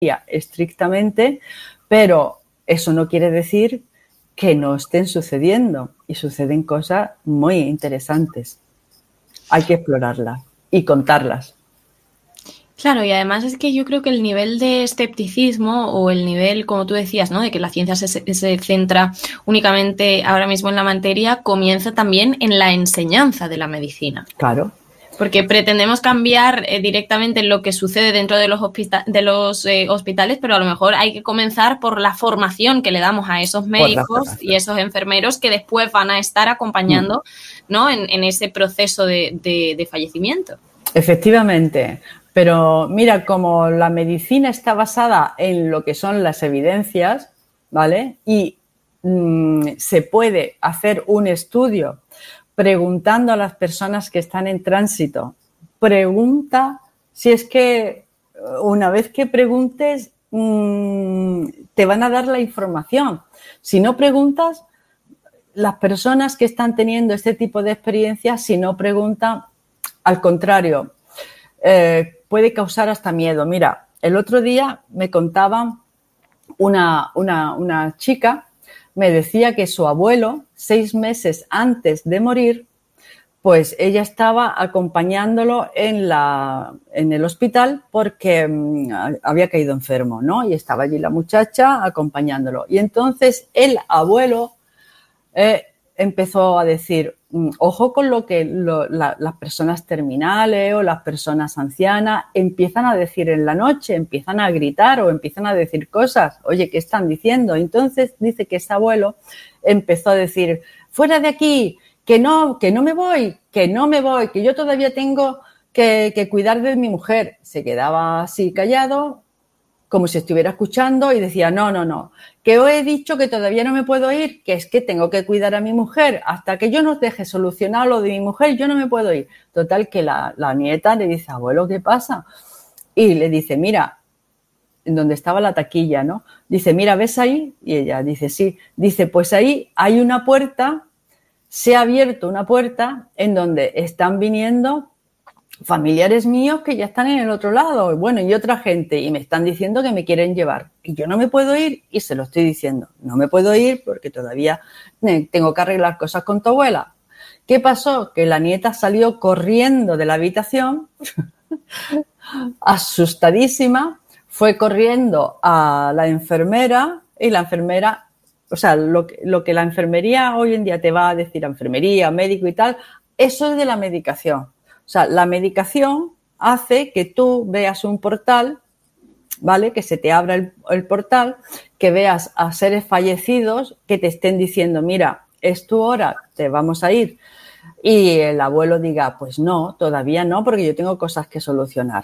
estrictamente, pero eso no quiere decir que no estén sucediendo, y suceden cosas muy interesantes. Hay que explorarlas y contarlas. Claro, y además es que yo creo que el nivel de escepticismo o el nivel, como tú decías, ¿no?, de que la ciencia se centra únicamente ahora mismo en la materia, comienza también en la enseñanza de la medicina. Claro. Porque pretendemos cambiar directamente lo que sucede dentro de los hospitales, pero a lo mejor hay que comenzar por la formación que le damos a esos médicos y esos enfermeros que después van a estar acompañando, ¿no?, en ese proceso de fallecimiento. Efectivamente. Pero mira, como la medicina está basada en lo que son las evidencias, ¿vale? Y se puede hacer un estudio preguntando a las personas que están en tránsito. Pregunta, si es que una vez que preguntes, te van a dar la información. Si no preguntas, las personas que están teniendo este tipo de experiencias, si no preguntan, al contrario, puede causar hasta miedo. Mira, el otro día me contaban una chica, me decía que su abuelo, 6 meses antes de morir, pues ella estaba acompañándolo en el hospital porque había caído enfermo, ¿no? Y estaba allí la muchacha acompañándolo. Y entonces el abuelo empezó a decir, ojo con lo que las personas terminales o las personas ancianas empiezan a decir en la noche, empiezan a gritar o empiezan a decir cosas. Oye, ¿qué están diciendo? Entonces dice que ese abuelo empezó a decir, fuera de aquí, que no me voy, que yo todavía tengo que cuidar de mi mujer. Se quedaba así callado, como si estuviera escuchando, y decía, no, que os he dicho que todavía no me puedo ir, que es que tengo que cuidar a mi mujer, hasta que yo no deje solucionado lo de mi mujer, yo no me puedo ir. Total, que la nieta le dice, abuelo, ¿qué pasa? Y le dice, mira, en donde estaba la taquilla, ¿no? Dice, mira, ¿ves ahí? Y ella dice, sí. Dice, pues ahí hay una puerta, se ha abierto una puerta en donde están viniendo familiares míos que ya están en el otro lado, bueno, y otra gente, y me están diciendo que me quieren llevar, y yo no me puedo ir, y se lo estoy diciendo, no me puedo ir porque todavía tengo que arreglar cosas con tu abuela. ¿Qué pasó? Que la nieta salió corriendo de la habitación, asustadísima, fue corriendo a la enfermera, y la enfermera, o sea, lo que la enfermería hoy en día te va a decir, enfermería, médico y tal, eso es de la medicación. O sea, la medicación hace que tú veas un portal, ¿vale? Que se te abra el portal, que veas a seres fallecidos que te estén diciendo, mira, es tu hora, te vamos a ir. Y el abuelo diga, pues no, todavía no, porque yo tengo cosas que solucionar.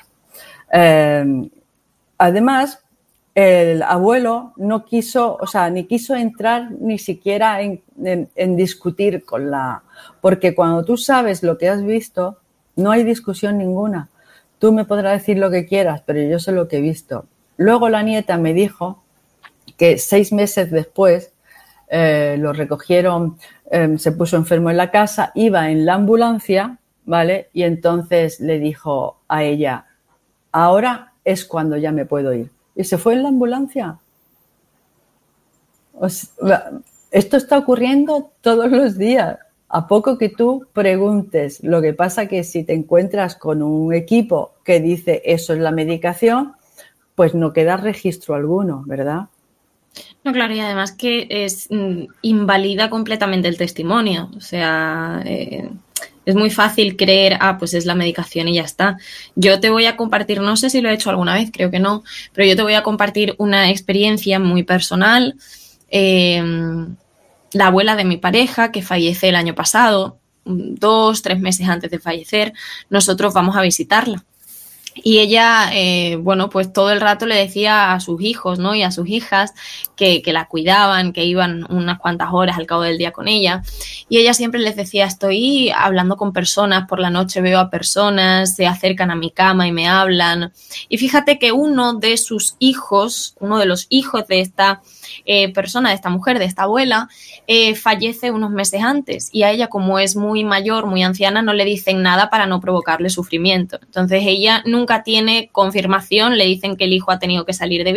Además, el abuelo no quiso, o sea, ni quiso entrar ni siquiera en discutir con porque cuando tú sabes lo que has visto, no hay discusión ninguna. Tú me podrás decir lo que quieras, pero yo sé lo que he visto. Luego la nieta me dijo que 6 meses después lo recogieron, se puso enfermo en la casa, iba en la ambulancia, ¿vale? Y entonces le dijo a ella, ahora es cuando ya me puedo ir. Y se fue en la ambulancia. Esto está ocurriendo todos los días. A poco que tú preguntes. Lo que pasa que si te encuentras con un equipo que dice eso es la medicación, pues no queda registro alguno, ¿verdad? No, claro, y además que invalida completamente el testimonio. O sea, es muy fácil creer, pues es la medicación y ya está. Yo te voy a compartir, no sé si lo he hecho alguna vez, creo que no, pero yo te voy a compartir una experiencia muy personal. La abuela de mi pareja, que fallece el año pasado, 2-3 meses antes de fallecer, nosotros vamos a visitarla. Y ella, bueno, pues todo el rato le decía a sus hijos, ¿no? Y a sus hijas que la cuidaban, que iban unas cuantas horas al cabo del día con ella. Y ella siempre les decía, estoy hablando con personas, por la noche veo a personas, se acercan a mi cama y me hablan. Y fíjate que uno de los hijos de esta persona, de esta mujer, de esta abuela, fallece unos meses antes. Y a ella, como es muy mayor, muy anciana, no le dicen nada para no provocarle sufrimiento. Entonces ella nunca nunca tiene confirmación, le dicen que el hijo ha tenido que salir de